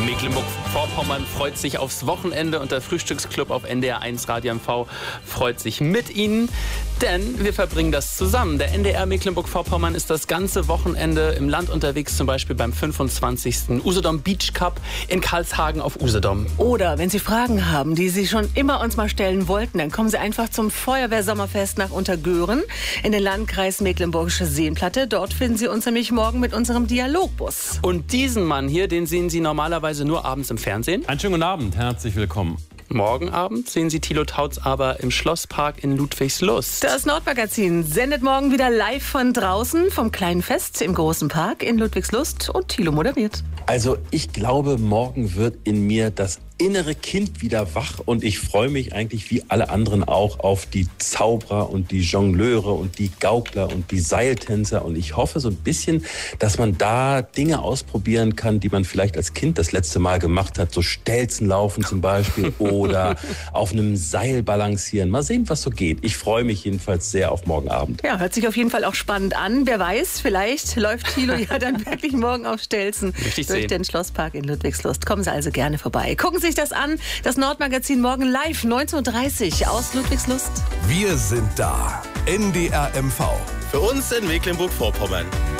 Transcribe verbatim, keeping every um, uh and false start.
Mecklenburg-Vorpommern freut sich aufs Wochenende und der Frühstücksclub auf N D R eins Radio M V freut sich mit Ihnen, denn wir verbringen das zusammen. Der N D R Mecklenburg-Vorpommern ist das ganze Wochenende im Land unterwegs, zum Beispiel beim fünfundzwanzigsten Usedom Beach Cup in Karlshagen auf Usedom. Oder wenn Sie Fragen haben, die Sie schon immer uns mal stellen wollten, dann kommen Sie einfach zum Feuerwehrsommerfest nach Untergören in den Landkreis Mecklenburgische Seenplatte. Dort finden Sie uns nämlich morgen mit unserem Dialogbus. Und diesen Mann hier, den sehen Sie normalerweise nur abends im Fernsehen. Einen schönen guten Abend, herzlich willkommen. Morgen Abend sehen Sie Thilo Tautz aber im Schlosspark in Ludwigslust. Das Nordmagazin sendet morgen wieder live von draußen vom kleinen Fest im großen Park in Ludwigslust und Thilo moderiert. Also ich glaube, morgen wird in mir das innere Kind wieder wach und ich freue mich eigentlich wie alle anderen auch auf die Zauberer und die Jongleure und die Gaukler und die Seiltänzer und ich hoffe so ein bisschen, dass man da Dinge ausprobieren kann, die man vielleicht als Kind das letzte Mal gemacht hat, so Stelzenlaufen zum Beispiel oder auf einem Seil balancieren. Mal sehen, was so geht. Ich freue mich jedenfalls sehr auf morgen Abend. Ja, hört sich auf jeden Fall auch spannend an. Wer weiß, vielleicht läuft Thilo ja dann wirklich morgen auf Stelzen Richtig durch sehen. den Schlosspark in Ludwigslust. Kommen Sie also gerne vorbei. Gucken Sie sich das an. Das Nordmagazin morgen live neunzehn Uhr dreißig aus Ludwigslust. Wir sind da. N D R M V. Für uns in Mecklenburg-Vorpommern.